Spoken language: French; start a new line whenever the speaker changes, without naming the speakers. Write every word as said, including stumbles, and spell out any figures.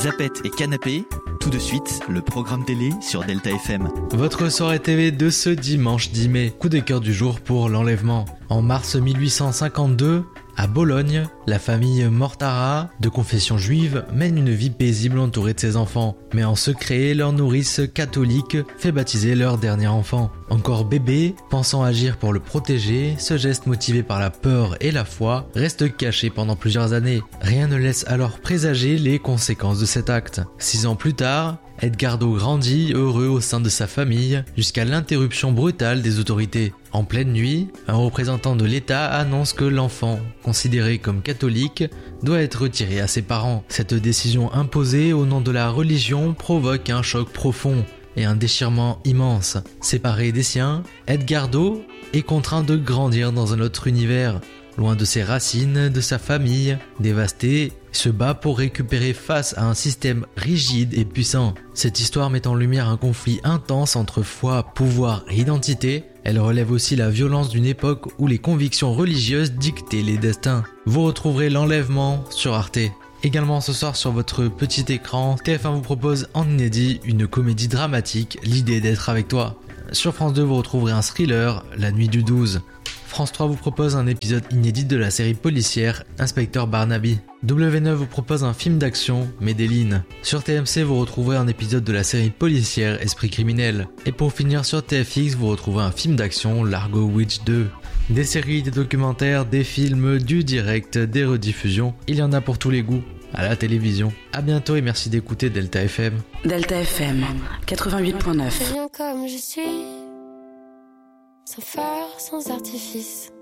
Zapette et Canapé, tout de suite, le programme télé sur Delta F M.
Votre soirée T V de ce dimanche dix mai, coup de cœur du jour pour l'enlèvement. En mars mille huit cent cinquante-deux, à Bologne, la famille Mortara, de confession juive, mène une vie paisible entourée de ses enfants. Mais en secret, leur nourrice catholique fait baptiser leur dernier enfant. Encore bébé, pensant agir pour le protéger, ce geste motivé par la peur et la foi reste caché pendant plusieurs années. Rien ne laisse alors présager les conséquences de cet acte. Six ans plus tard, Edgardo grandit heureux au sein de sa famille jusqu'à l'interruption brutale des autorités. En pleine nuit, un représentant de l'État annonce que l'enfant, considéré comme catholique, doit être retiré à ses parents. Cette décision imposée au nom de la religion provoque un choc profond et un déchirement immense. Séparé des siens, Edgardo est contraint de grandir dans un autre univers, loin de ses racines, de sa famille, dévasté, se bat pour récupérer face à un système rigide et puissant. Cette histoire met en lumière un conflit intense entre foi, pouvoir et identité. Elle relève aussi la violence d'une époque où les convictions religieuses dictaient les destins. Vous retrouverez l'enlèvement sur Arte. Également ce soir sur votre petit écran, T F un vous propose en inédit une comédie dramatique, L'idée d'être avec toi. Sur France deux, vous retrouverez un thriller, La nuit du douze. France trois vous propose un épisode inédit de la série policière Inspecteur Barnaby. W neuf vous propose un film d'action, Medellin. Sur T M C, vous retrouverez un épisode de la série policière Esprit criminel. Et pour finir sur T F X, vous retrouverez un film d'action, Largo Witch deux. Des séries, des documentaires, des films, du direct, des rediffusions, il y en a pour tous les goûts à la télévision. A bientôt et merci d'écouter Delta F M.
Delta F M quatre-vingt-huit point neuf.
Viens comme je suis, sans phare, sans artifice.